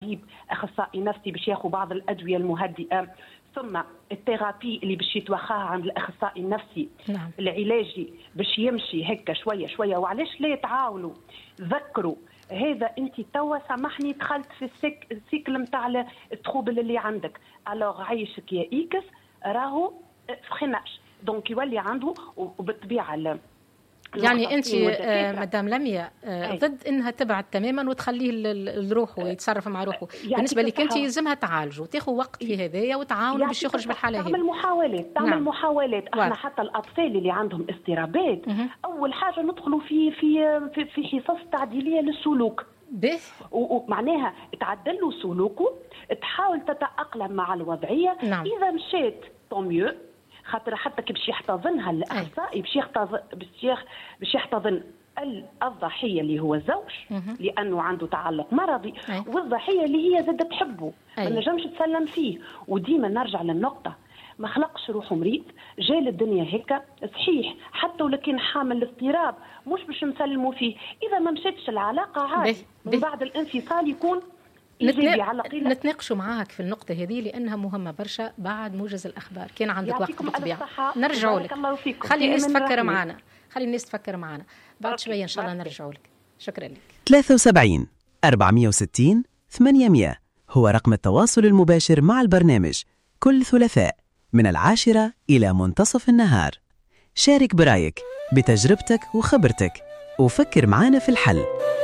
طبيب اخصائي نفسي باش ياخذ بعض الادويه المهدئه، ثم الثيرابي اللي باش يتوخاها عند الاخصائي النفسي. نعم. العلاجي باش يمشي هكا شويه شويه. وعلاش لا يتعاونوا؟ ذكروا هذا انت توا سامحني دخلت في السيكل نتاع التروبل اللي عندك، الوغ عايشك يا اكس راهو فخناش، دونك يولي عنده. وبالطبيعه يعني انت مدام لميا ضد انها تبعد تماما وتخليه لروحه ويتصرف مع روحه. بالنسبه لك انت يلزمها تعالجه وتاخذ وقت في هذايا وتعاونوا باش يخرج بالحاله هذه. تعمل نعم. محاولات. احنا حتى الاطفال اللي عندهم اضطرابات اول حاجه ندخلوا في حصص تعديليه للسلوك. ومعناها تعدل له سلوكه، تحاول تتاقلم مع الوضعيه. نعم. اذا مشيت طوميو، خاطر حتى كي باش يحتضنها الاخصائي باش يحتضن الضحيه اللي هو الزوج لانه عنده تعلق مرضي، والضحيه اللي هي زادت تحبه ما نجمش تسلم فيه. وديما نرجع للنقطه، ما خلقش روحه مريض، جاء للدنيا هكا صحيح. حتى ولو كان حامل الاضطراب مش باش نسلموا فيه. اذا ما مشاتش العلاقه عادي من بعد الانفصال يكون نتناقشوا معاك في النقطة هذه لأنها مهمة برشا. بعد موجز الأخبار كان عندك وقت بالطبيعة نرجعوا لك. خلي الناس تفكر معنا بعد شوية إن شاء الله نرجعوا لك. شكرا لك. 73 460 800 هو رقم التواصل المباشر مع البرنامج كل ثلاثاء من 10 إلى منتصف النهار. شارك برأيك بتجربتك وخبرتك وفكر معنا في الحل.